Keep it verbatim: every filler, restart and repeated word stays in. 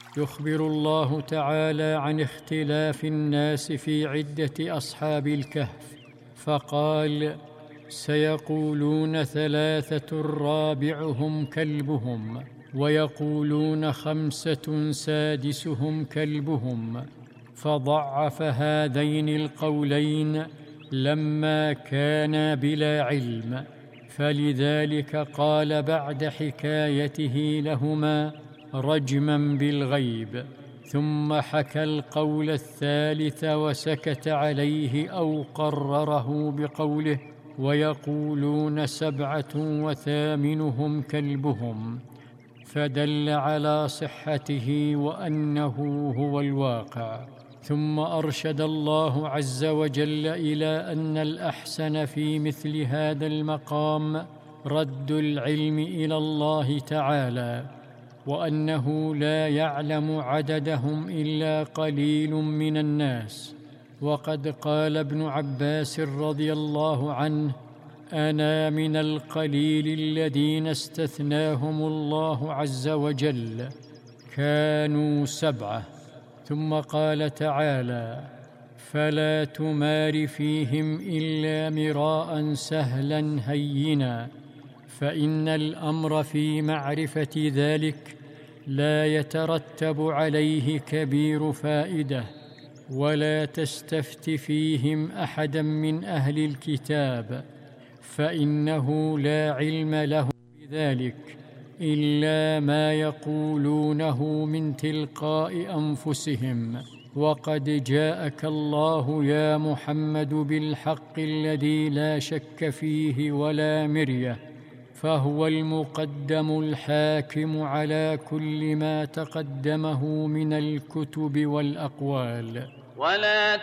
يخبر الله تعالى عن اختلاف الناس في عدة أصحاب الكهف، فقال: سيقولون ثلاثة رابعهم كلبهم، ويقولون خمسة سادسهم كلبهم، فضعف هذين القولين لما كانا بلا علم، فلذلك قال بعد حكايته لهما رجما بالغيب، ثم حكى القول الثالث وسكت عليه أو قرره بقوله: ويقولون سبعة وثامنهم كلبهم، فدل على صحته وأنه هو الواقع. ثم أرشد الله عز وجل إلى أن الأحسن في مثل هذا المقام رد العلم إلى الله تعالى، وأنه لا يعلم عددهم إلا قليل من الناس. وقد قال ابن عباس رضي الله عنه: أنا من القليل الذين استثناهم الله عز وجل، كانوا سبعة. ثم قال تعالى: فلا تمار فيهم إلا مراء سهلا هينا، فإن الأمر في معرفة ذلك لا يترتب عليه كبير فائدة، ولا تستفت فيهم أحدا من أهل الكتاب، فإنه لا علم له بذلك إلا ما يقولونه من تلقاء أنفسهم. وقد جاءك الله يا محمد بالحق الذي لا شك فيه ولا مرية، فهو المقدم الحاكم على كل ما تقدمه من الكتب والأقوال. ولا